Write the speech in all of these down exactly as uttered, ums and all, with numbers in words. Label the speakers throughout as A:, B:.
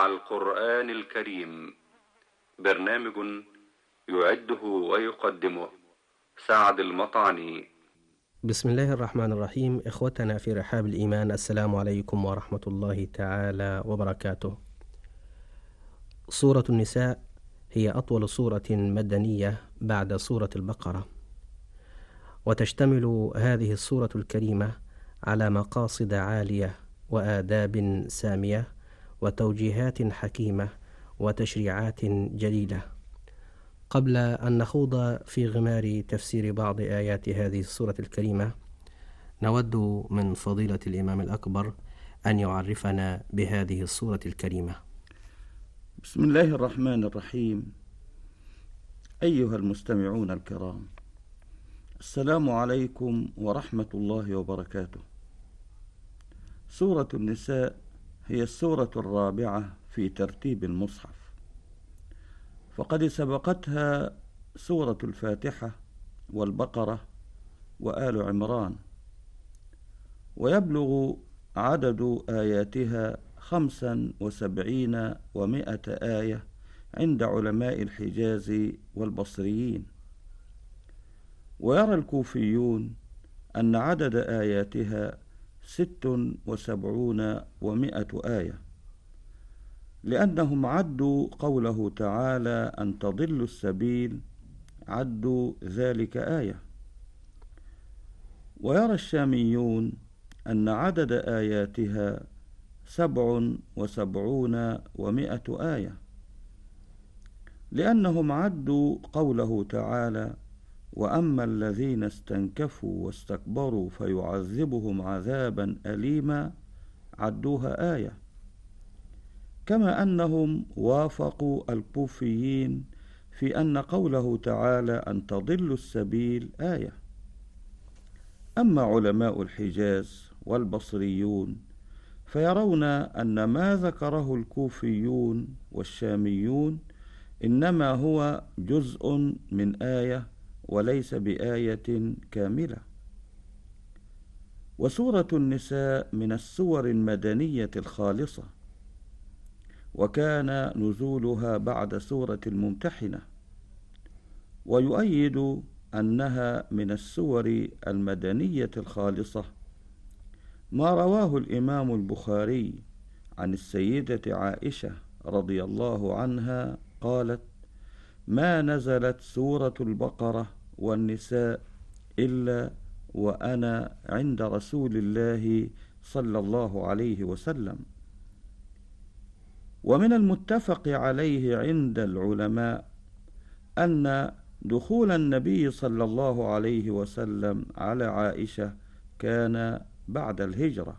A: مع القرآن الكريم، برنامج يعده ويقدمه سعد المطعني.
B: بسم الله الرحمن الرحيم. إخوتنا في رحاب الإيمان، السلام عليكم ورحمة الله تعالى وبركاته. سورة النساء هي أطول سورة مدنية بعد سورة البقرة، وتشتمل هذه السورة الكريمة على مقاصد عالية وآداب سامية وتوجيهات حكيمة وتشريعات جليلة. قبل أن نخوض في غمار تفسير بعض آيات هذه السورة الكريمة، نود من فضيلة الإمام الأكبر أن يعرفنا بهذه السورة الكريمة.
C: بسم الله الرحمن الرحيم. أيها المستمعون الكرام، السلام عليكم ورحمة الله وبركاته. سورة النساء هي السورة الرابعة في ترتيب المصحف، فقد سبقتها سورة الفاتحة والبقرة وآل عمران، ويبلغ عدد آياتها خمسا وسبعين ومائة آية عند علماء الحجاز والبصريين. ويرى الكوفيون أن عدد آياتها ست وسبعون ومائة آية، لأنهم عدوا قوله تعالى أن تضلوا السبيل، عدوا ذلك آية. ويرى الشاميون أن عدد آياتها سبع وسبعون ومائة آية، لأنهم عدوا قوله تعالى وأما الذين استنكفوا واستكبروا فيعذبهم عذابا أليما، عدوها آية. كما أنهم وافقوا الكوفيين في أن قوله تعالى أن تضلوا السبيل آية. أما علماء الحجاز والبصريون فيرون أن ما ذكره الكوفيون والشاميون إنما هو جزء من آية وليس بآية كاملة. وسورة النساء من السور المدنية الخالصة، وكان نزولها بعد سورة الممتحنة، ويؤيد أنها من السور المدنية الخالصة ما رواه الإمام البخاري عن السيدة عائشة رضي الله عنها قالت: ما نزلت سورة البقرة والنساء إلا وأنا عند رسول الله صلى الله عليه وسلم. ومن المتفق عليه عند العلماء أن دخول النبي صلى الله عليه وسلم على عائشة كان بعد الهجرة.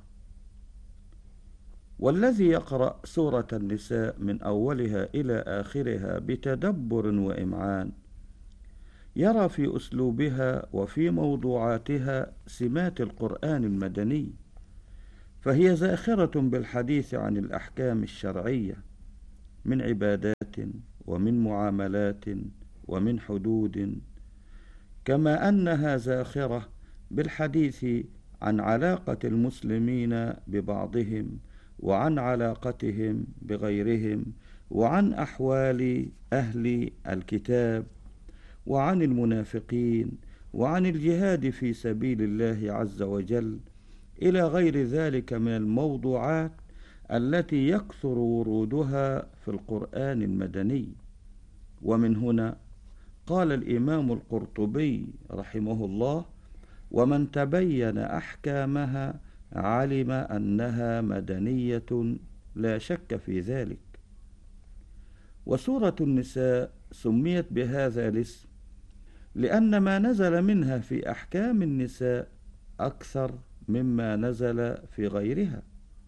C: والذي يقرأ سورة النساء من أولها إلى آخرها بتدبر وإمعان يرى في أسلوبها وفي موضوعاتها سمات القرآن المدني، فهي زاخرة بالحديث عن الأحكام الشرعية من عبادات ومن معاملات ومن حدود، كما أنها زاخرة بالحديث عن علاقة المسلمين ببعضهم وعن علاقتهم بغيرهم وعن أحوال أهل الكتاب وعن المنافقين وعن الجهاد في سبيل الله عز وجل إلى غير ذلك من الموضوعات التي يكثر ورودها في القرآن المدني. ومن هنا قال الإمام القرطبي رحمه الله: ومن تبين أحكامها علم أنها مدنية لا شك في ذلك. وسورة النساء سميت بهذا الاسم لأن ما نزل منها في أحكام النساء أكثر مما نزل في غيرها،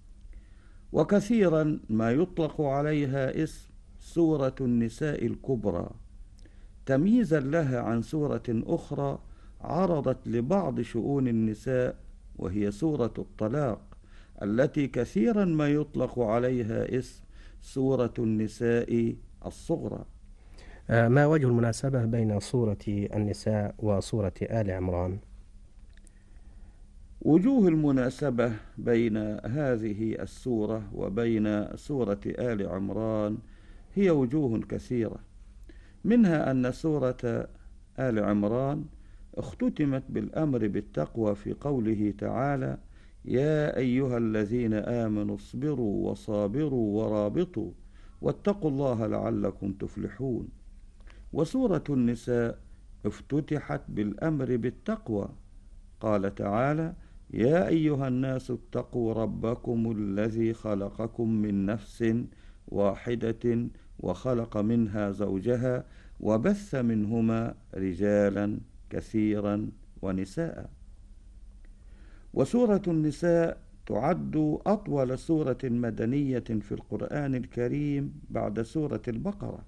C: وكثيرا ما يطلق عليها اسم سورة النساء الكبرى تمييزا لها عن سورة أخرى عرضت لبعض شؤون النساء، وهي سورة الطلاق التي كثيرا ما يطلق عليها اسم سورة النساء الصغرى.
B: ما وجه المناسبة بين سورة النساء وسورة آل عمران؟
C: وجوه المناسبة بين هذه السورة وبين سورة آل عمران هي وجوه كثيرة، منها أن سورة آل عمران اختتمت بالأمر بالتقوى في قوله تعالى: يا أيها الذين آمنوا اصبروا وصابروا ورابطوا واتقوا الله لعلكم تفلحون. وسورة النساء افتتحت بالأمر بالتقوى، قال تعالى: يا أيها الناس اتقوا ربكم الذي خلقكم من نفس واحدة وخلق منها زوجها وبث منهما رجالا كثيرا ونساء. وسورة النساء تعد أطول سورة مدنية في القرآن الكريم بعد سورة البقرة،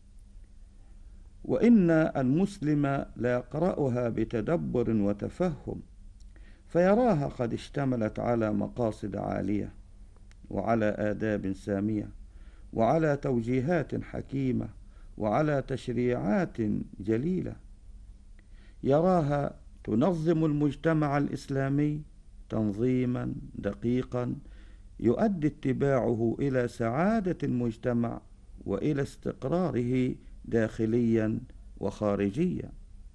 C: وإن المسلم لا يقرأها بتدبر وتفهم فيراها قد اشتملت على مقاصد عالية وعلى آداب سامية وعلى توجيهات حكيمة وعلى تشريعات جليلة. يراها تنظم المجتمع الإسلامي تنظيما دقيقا يؤدي اتباعه إلى سعادة المجتمع وإلى استقراره داخليا وخارجيا.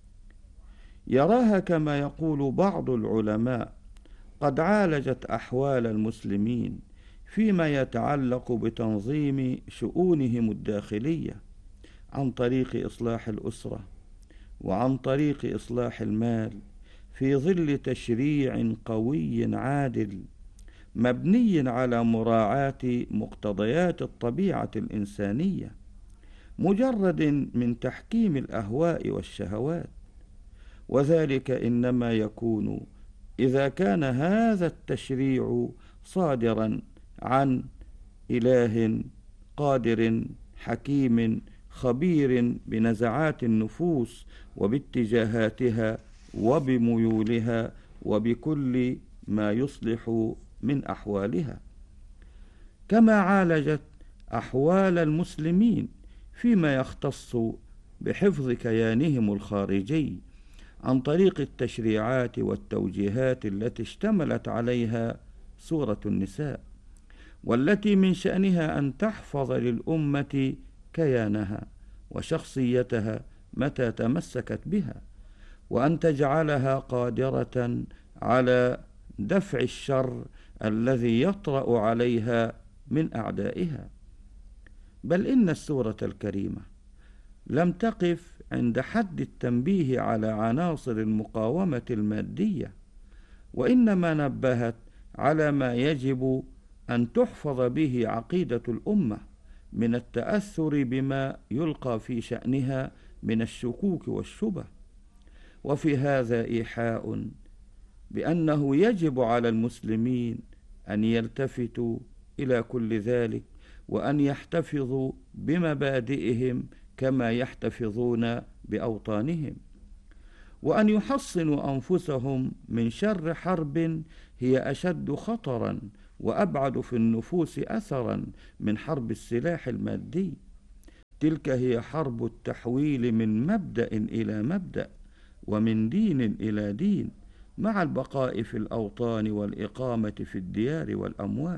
C: يراها كما يقول بعض العلماء قد عالجت أحوال المسلمين فيما يتعلق بتنظيم شؤونهم الداخلية عن طريق إصلاح الأسرة وعن طريق إصلاح المال في ظل تشريع قوي عادل مبني على مراعاة مقتضيات الطبيعة الإنسانية مجرد من تحكيم الأهواء والشهوات، وذلك إنما يكون إذا كان هذا التشريع صادرا عن إله قادر حكيم خبير بنزعات النفوس وباتجاهاتها وبميولها وبكل ما يصلح من أحوالها، كما عالجت أحوال المسلمين فيما يختص بحفظ كيانهم الخارجي عن طريق التشريعات والتوجيهات التي اشتملت عليها سورة النساء، والتي من شأنها أن تحفظ للأمة كيانها وشخصيتها متى تمسكت بها، وأن تجعلها قادرة على دفع الشر الذي يطرأ عليها من أعدائها. بل إن السورة الكريمة لم تقف عند حد التنبيه على عناصر المقاومة المادية، وإنما نبهت على ما يجب أن تحفظ به عقيدة الأمة من التأثر بما يلقى في شأنها من الشكوك والشبه. وفي هذا إيحاء بأنه يجب على المسلمين أن يلتفتوا إلى كل ذلك وأن يحتفظوا بمبادئهم كما يحتفظون بأوطانهم، وأن يحصنوا أنفسهم من شر حرب هي أشد خطرا وأبعد في النفوس أثرا من حرب السلاح المادي. تلك هي حرب التحويل من مبدأ إلى مبدأ ومن دين إلى دين مع البقاء في الأوطان والإقامة في الديار والأموال.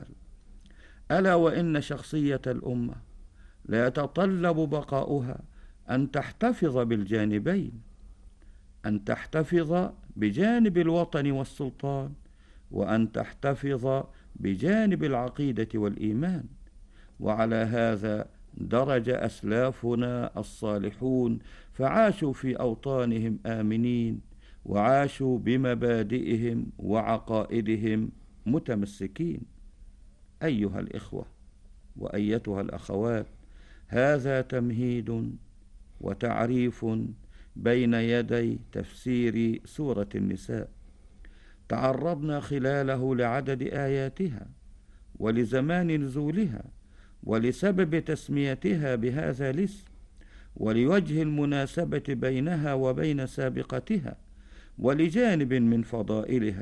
C: ألا وإن شخصية الأمة لا يتطلب بقاؤها أن تحتفظ بالجانبين، أن تحتفظ بجانب الوطن والسلطان، وأن تحتفظ بجانب العقيدة والإيمان. وعلى هذا درج أسلافنا الصالحون فعاشوا في أوطانهم آمنين، وعاشوا بمبادئهم وعقائدهم متمسكين. أيها الإخوة وأيتها الأخوات، هذا تمهيد وتعريف بين يدي تفسير سورة النساء، تعرضنا خلاله لعدد آياتها ولزمان نزولها ولسبب تسميتها بهذا الاسم ولوجه المناسبة بينها وبين سابقتها ولجانب من فضائلها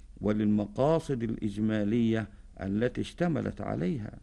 C: وللمقاصد الإجمالية التي اشتملت عليها.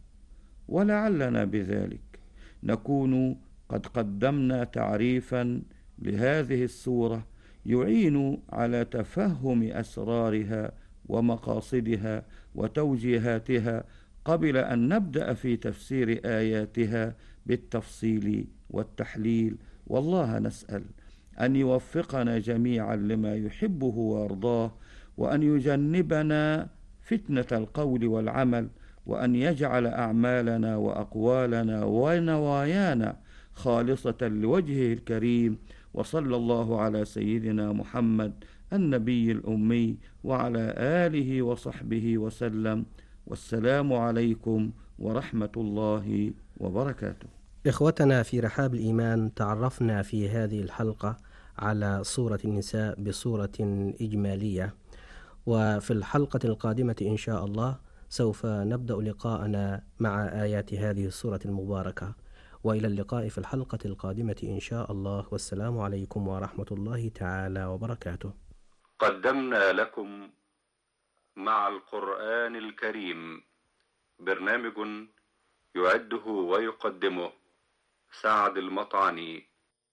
C: ولعلنا بذلك نكون قد قدمنا تعريفا لهذه السورة يعين على تفهم أسرارها ومقاصدها وتوجيهاتها قبل أن نبدأ في تفسير آياتها بالتفصيل والتحليل. والله نسأل أن يوفقنا جميعا لما يحبه ويرضاه، وأن يجنبنا فتنة القول والعمل، وأن يجعل أعمالنا وأقوالنا ونوايانا خالصة لوجهه الكريم. وصلى الله على سيدنا محمد النبي الأمي وعلى آله وصحبه وسلم، والسلام عليكم ورحمة الله وبركاته.
B: إخوتنا في رحاب الإيمان، تعرفنا في هذه الحلقة على سورة النساء بصورة إجمالية، وفي الحلقة القادمة إن شاء الله سوف نبدأ لقاءنا مع آيات هذه السورة المباركة. وإلى اللقاء في الحلقة القادمة إن شاء الله، والسلام عليكم ورحمة الله تعالى وبركاته.
A: قدمنا لكم مع القرآن الكريم برنامج يعده ويقدمه سعد المطعني.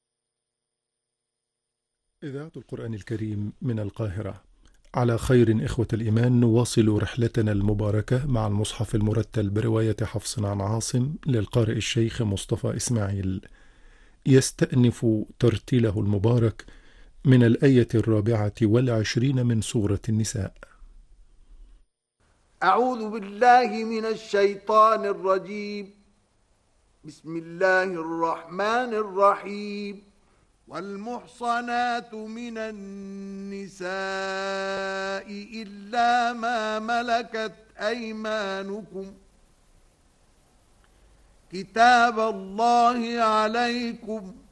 D: إذاعة القرآن الكريم من القاهرة. على خير إخوة الإيمان، نواصل رحلتنا المباركة مع المصحف المرتل برواية حفص عن عاصم للقارئ الشيخ مصطفى إسماعيل، يستأنف ترتيله المبارك من الآية الرابعة والعشرين من سورة النساء.
E: أعوذ بالله من الشيطان الرجيم. بسم الله الرحمن الرحيم. والمحصنات من النساء إلا ما ملكت أيمانكم كتاب الله عليكم